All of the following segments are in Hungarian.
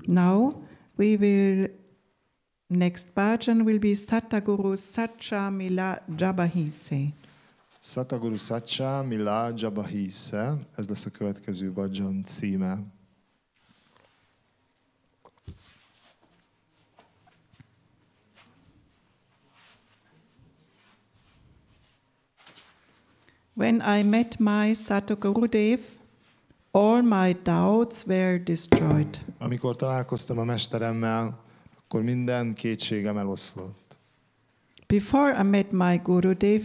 Now we will, next bhajan will be Sataguru Satcha Mila Jabahise. Sataguru Satcha Mila Jabahise, ez lesz a következő bhajan címe. When I met my Satgurudev, all my doubts were destroyed. Amikor találkoztam a mesteremmel, akkor minden kétségem eloszlott. Before I met my Gurudev,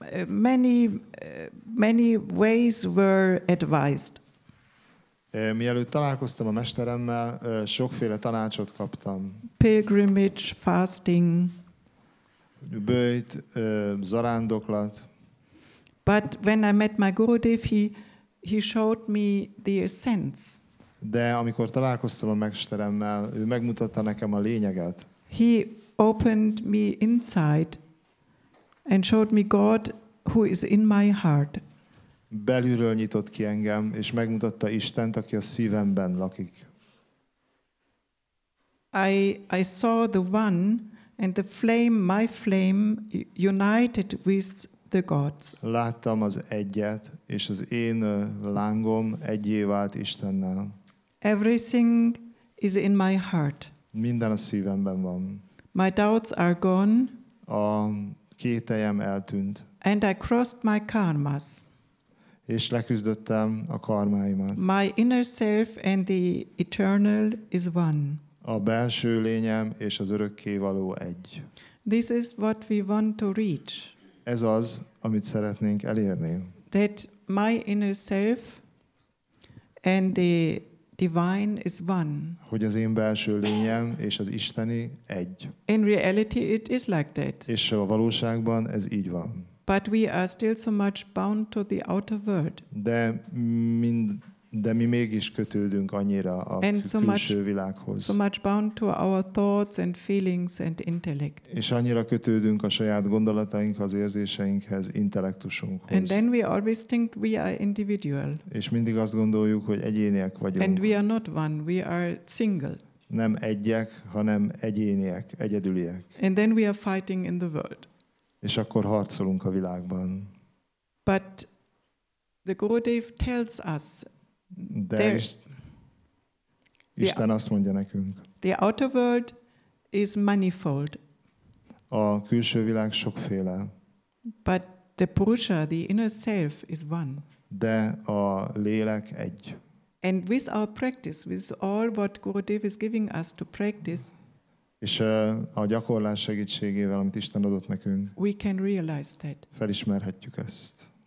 many ways were advised. Mielőtt találkoztam a mesteremmel, sokféle tanácsot kaptam. Pilgrimage, fasting. Böjt, zarándoklat. But when I met my Gurudev, he showed me the essence. De amikor találkoztam a mesteremmel, ő megmutatta nekem a lényeget. He opened me inside and showed me God who is in my heart. Belülről nyitott ki engem, és megmutatta Istent, aki a szívemben lakik. I saw the one and the flame, my flame, united with the gods. Láttam az egyet, és az én lángom egyé vált Istennel. Everything is in my heart. Minden a szívemben van. My doubts are gone. A kételjem eltűnt. And I crossed my karmas. És leküzdöttem a karmáimat. My inner self and the eternal is one. A belső lényem és az örökkévaló egy. This is what we want to reach. Ez az, amit szeretnénk elérni. That my inner self and the divine is one. Hogy az én belső lényem és az isteni egy. In reality it is like that. És a valóságban ez így van. But we are still so much bound to the outer world. De mi mégis kötődünk annyira a külső világhoz. So much bound to our thoughts and feelings and intellect. És annyira kötődünk a saját gondolatainkhoz, érzéseinkhez, intellektusunkhoz. And then we always think we are individual. És mindig azt gondoljuk, hogy egyéniek vagyunk. And we are not one, we are single. Nem egyek, hanem egyéniek, egyedüliek. And then we are fighting in the world. És akkor harcolunk a világban. But the Gurudev tells us de Isten azt mondja nekünk. The outer world is manifold. A külső világ sokféle. But the Purusha, the inner self is one. De a lélek egy. And with our practice, with all what Gurudev is giving us to practice, és a gyakorlás segítségével, amit Isten adott nekünk, we can realize that. felismerhetjük ezt.